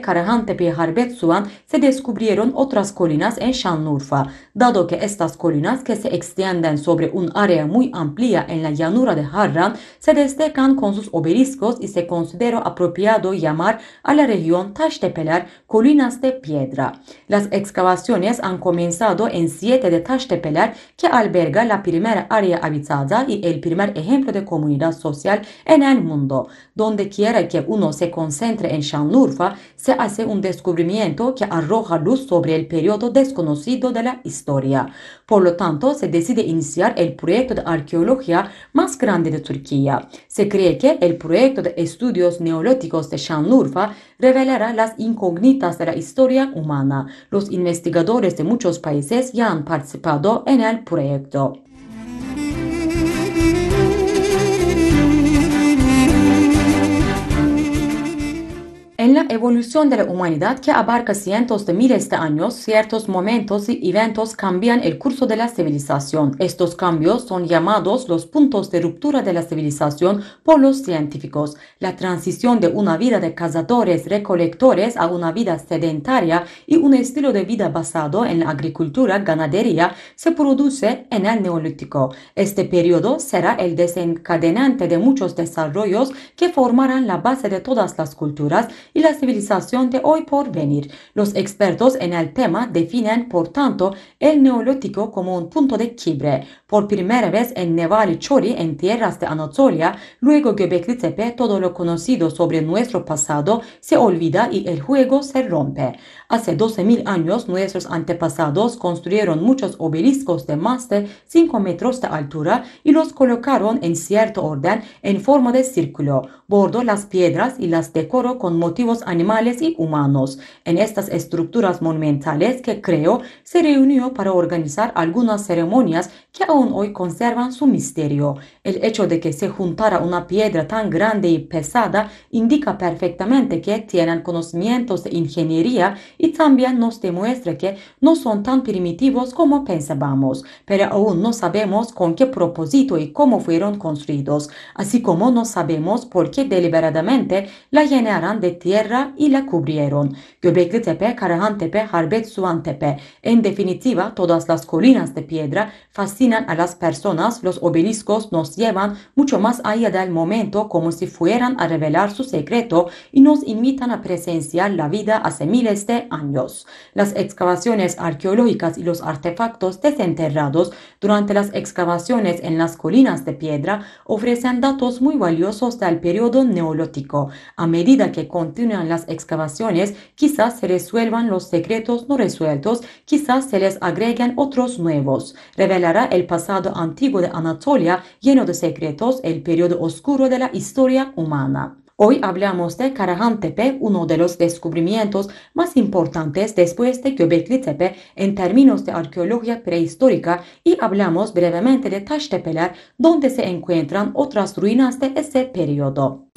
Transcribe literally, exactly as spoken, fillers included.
Karahantepe y Harbetsuan se descubrieron otras colinas en Şanlıurfa, dado que estas colinas que se extienden sobre un área muy amplia en la llanura de Harran se destacan con sus obeliscos y se consideró apropiado llamar a la región Taştepeler, colinas de piedra. Las excavaciones han comenzado en siete de Taştepeler, que alberga la primera área habitada y el primer ejemplo de comunidad social en el mundo. Donde quiera que uno se concentre en Şanlıurfa, se hace un descubrimiento que arroja luz sobre el periodo desconocido de la historia. Por lo tanto, se decide iniciar el proyecto de arqueología más grande de Turquía. Se cree que el proyecto de estudios neolíticos de Şanlıurfa revelará las incógnitas de la historia humana. Los investigadores de muchos países ya han participado en el proyecto. En la evolución de la humanidad, que abarca cientos de miles de años, ciertos momentos y eventos cambian el curso de la civilización. Estos cambios son llamados los puntos de ruptura de la civilización por los científicos. La transición de una vida de cazadores-recolectores a una vida sedentaria y un estilo de vida basado en la agricultura-ganadería se produce en el Neolítico. Este periodo será el desencadenante de muchos desarrollos que formarán la base de todas las culturas y la civilización de hoy por venir. Los expertos en el tema definen, por tanto, el Neolítico como un punto de quiebre. Por primera vez en Nevali Chori, en tierras de Anatolia, luego Göbekli Tepe, todo lo conocido sobre nuestro pasado se olvida y el juego se rompe. Hace doce mil años, nuestros antepasados construyeron muchos obeliscos de más de cinco metros de altura y los colocaron en cierto orden en forma de círculo. Bordó las piedras y las decoró con motivos animales y humanos. En estas estructuras monumentales que creó, se reunió para organizar algunas ceremonias que aún hoy conservan su misterio. El hecho de que se juntara una piedra tan grande y pesada indica perfectamente que tienen conocimientos de ingeniería y también nos demuestra que no son tan primitivos como pensábamos, pero aún no sabemos con qué propósito y cómo fueron construidos, así como no sabemos por qué deliberadamente la llenaron de tierra y la cubrieron. Göbekli Tepe, Karahantepe, Harbetsuan Tepe. En definitiva, todas las colinas de piedra fascinan a las personas. Los obeliscos nos llevan mucho más allá del momento, como si fueran a revelar su secreto y nos invitan a presenciar la vida hace miles de años. Las excavaciones arqueológicas y los artefactos desenterrados durante las excavaciones en las colinas de piedra ofrecen datos muy valiosos del periodo neolítico. A medida que continúan las excavaciones, quizás se resuelvan los secretos no resueltos, quizás se les agreguen otros nuevos. Revelará el pasado antiguo de Anatolia lleno de secretos, el periodo oscuro de la historia humana. Hoy hablamos de Karahantepe, uno de los descubrimientos más importantes después de Göbekli Tepe en términos de arqueología prehistórica, y hablamos brevemente de Taştepeler, donde se encuentran otras ruinas de ese periodo.